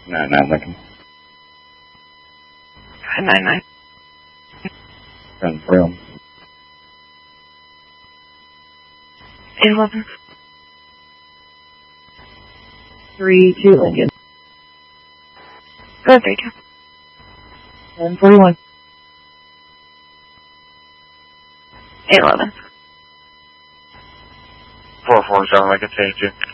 9-9 Lincoln. 9-9. 10-4. 8-11. 3-2 Lincoln. Go 3-2. 10-41. 8-11. 4-4 Lincoln, take 2.